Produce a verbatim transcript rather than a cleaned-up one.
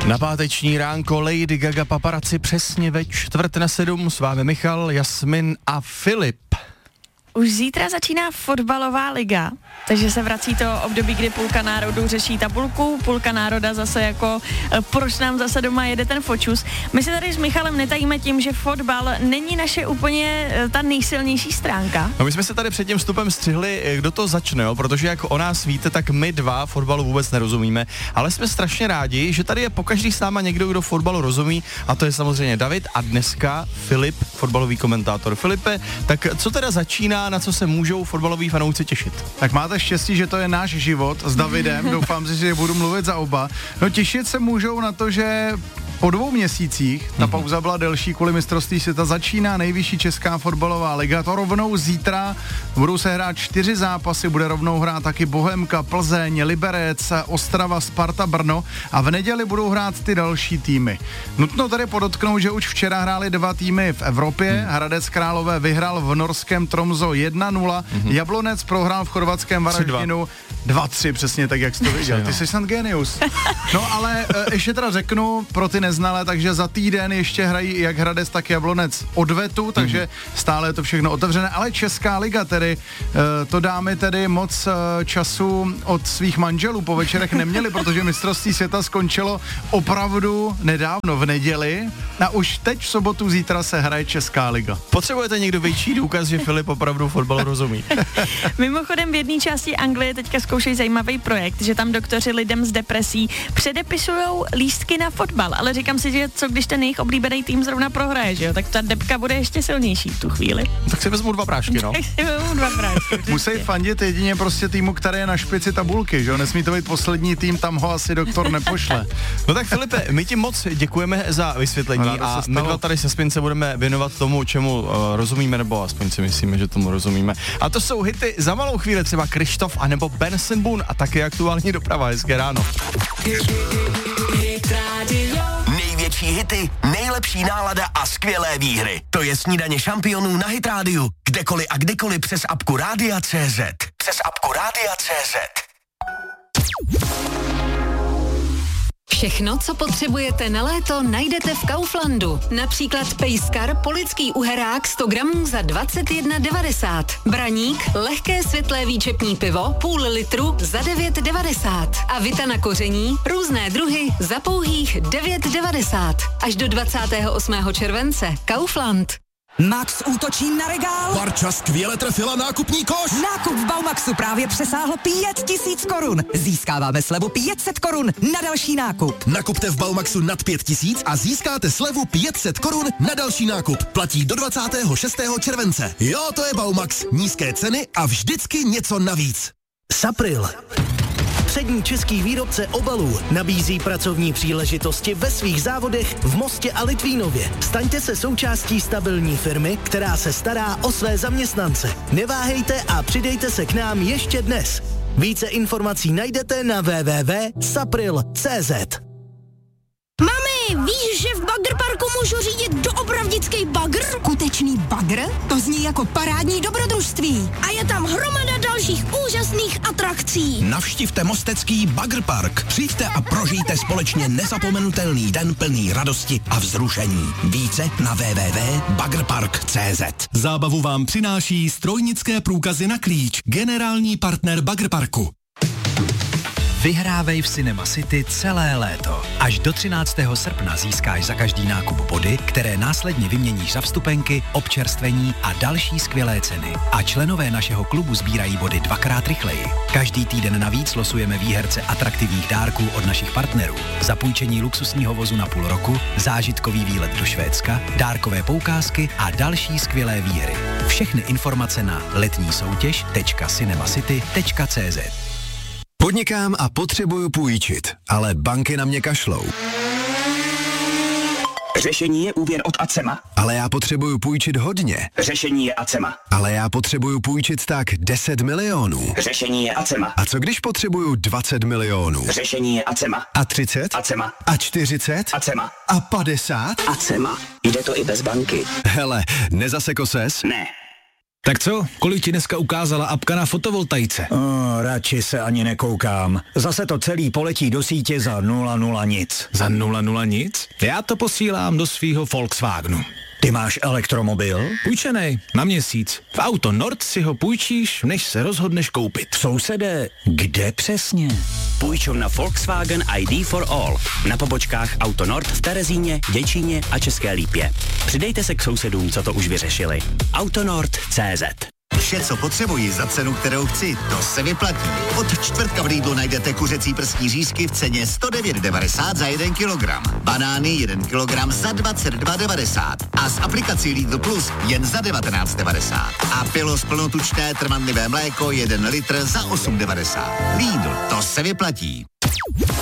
Na páteční ránko Lady Gaga Paparazzi přesně ve čtvrt na sedm. S vámi Michal, Jasmin a Filip. Už zítra začíná fotbalová liga, takže se vrací to období, kdy půlka národů řeší tabulku, půlka národa zase jako proč nám zase doma jede ten fočus. My se tady s Michalem netajíme tím, že fotbal není naše úplně ta nejsilnější stránka. No my jsme se tady před tím vstupem střihli, kdo to začne, jo? Protože jak o nás víte, tak my dva fotbalu vůbec nerozumíme, ale jsme strašně rádi, že tady je pokaždý s náma někdo, kdo fotbalu rozumí, a to je samozřejmě David a dneska Filip, fotbalový komentátor. Filipe, tak co teda začíná, na co se můžou fotbaloví fanoušci těšit? Tak máte štěstí, že to je náš život s Davidem, doufám si, že budu mluvit za oba. No těšit se můžou na to, že po dvou měsících, ta pauza byla delší kvůli mistrovství světa, začíná nejvyšší česká fotbalová liga. To rovnou zítra budou se hrát čtyři zápasy, bude rovnou hrát taky Bohemka, Plzeň, Liberec, Ostrava, Sparta, Brno a v neděli budou hrát ty další týmy. Nutno tady podotknout, že už včera hráli dva týmy v Evropě. Hmm. Hradec Králové vyhrál v norském Tromso jedna nula, hmm. Jablonec prohrál v chorvatském Varaždinu dva tři, přesně tak, jak jsi to viděl. Ty jsi snad genius. No ale e, ještě teda řeknu pro ty neznalé, takže za týden ještě hrají jak Hradec, tak Jablonec odvetu, takže mm-hmm. stále je to všechno otevřené, ale Česká liga tedy, e, to dámy tedy moc e, času od svých manželů po večerech neměli, protože mistrovství světa skončilo opravdu nedávno v neděli a už teď v sobotu zítra se hraje Česká liga. Potřebujete někdo větší důkaz, že Filip opravdu fotbal rozumí? Mimochodem v jedné části Anglie teďka zkoušejí zajímavý projekt, že tam doktoři lidem s depresí předepisujou lístky na fotbal, ale říkám si, že co když ten jejich oblíbený tým zrovna prohraje, že jo, tak ta depka bude ještě silnější v tu chvíli. Tak si vezmu dva prášky, no. Tak si vezmu dva prášky. Musí fandit jedině prostě týmu, který je na špici tabulky, že jo, nesmí to být poslední tým, tam ho asi doktor nepošle. No tak Filipe, my ti moc děkujeme za vysvětlení no, a my dva tady se Spince budeme věnovat tomu, čemu uh, rozumíme, nebo aspoň si myslíme, že tomu rozumíme. A to jsou hity za malou chvíli, třeba Krištof anebo Benson Boone a taky aktuální doprava. Hezké ráno. Největší hity, nejlepší nálada a skvělé výhry. To je Snídaně šampionů na Hit Rádiu. Kdekoliv a kdykoliv přes apku Rádia tečka cé zet. Přes apku Rádia tečka cé zet. Všechno, co potřebujete na léto, najdete v Kauflandu. Například pejskar, polický uherák sto gramů za dvacet jedna devadesát. Braník, lehké světlé výčepní pivo, půl litru za devět devadesát. A vita na koření, různé druhy za pouhých devět devadesát. Až do dvacátého osmého července. Kaufland. Max útočí na regál. Barča skvěle trefila nákupní koš. Nákup v Baumaxu právě přesáhl pět tisíc korun. Získáváme slevu pět set korun na další nákup. Nakupte v Baumaxu nad pět tisíc a získáte slevu pět set korun na další nákup. Platí do dvacátého šestého července. Jo, to je Baumax. Nízké ceny a vždycky něco navíc. Sapril. Přední český výrobce obalů nabízí pracovní příležitosti ve svých závodech v Mostě a Litvínově. Staňte se součástí stabilní firmy, která se stará o své zaměstnance. Neváhejte a přidejte se k nám ještě dnes. Více informací najdete na w w w tečka sapril tečka cé zet. Mami, víš, že v Bagr Parku můžu řídit doopravdický bagr? Skutečný bagr? To zní jako parádní dobrodružství. A je tam hromada dalších úžasných atrakcí. Navštivte mostecký Bagr Park. Přijďte a prožijte společně nezapomenutelný den plný radosti a vzrušení. Více na w w w tečka bagr park tečka cé zet. Zábavu vám přináší strojnické průkazy na klíč. Generální partner Bagr Parku. Vyhrávej v Cinema City celé léto. Až do třináctého srpna získáš za každý nákup body, které následně vyměníš za vstupenky, občerstvení a další skvělé ceny. A členové našeho klubu sbírají body dvakrát rychleji. Každý týden navíc losujeme výherce atraktivních dárků od našich partnerů. Zapůjčení luxusního vozu na půl roku, zážitkový výlet do Švédska, dárkové poukázky a další skvělé výhry. Všechny informace na letní soutěž tečka cinemacity tečka cé zet. Podnikám a potřebuju půjčit, ale banky na mě kašlou. Řešení je úvěr od Acema. Ale já potřebuju půjčit hodně. Řešení je Acema. Ale já potřebuju půjčit tak deset milionů. Řešení je Acema. A co když potřebuju dvacet milionů? Řešení je Acema. A třicet? Acema. A čtyřicet? Acema. A padesát? Acema. Jde to i bez banky. Hele, nezaseko ses? Ne. Tak co, kolik ti dneska ukázala apka na fotovoltaice? Oh, radši se ani nekoukám. Zase to celý poletí do sítě za nula nula nic. Za nula nula nic? Já to posílám do svýho Volkswagenu. Ty máš elektromobil? Půjčenej, na měsíc. V Auto Nord si ho půjčíš, než se rozhodneš koupit. Sousede, kde přesně? Půjčovna Volkswagen I D for All. Na pobočkách Auto Nord v Terezíně, Děčíně a České Lípě. Přidejte se k sousedům, co to už vyřešili. Autonord tečka cé zet. Vše, co potřebuji za cenu, kterou chci, to se vyplatí. Od čtvrtka v Lidlu najdete kuřecí prstní řízky v ceně sto devět devadesát za jeden kilogram. Banány jeden kilogram za dvacet dva devadesát. A s aplikací Lidl Plus jen za devatenáct devadesát. A Pilos plnotučné trvanlivé mléko jeden litr za osm devadesát. Lidl, to se vyplatí.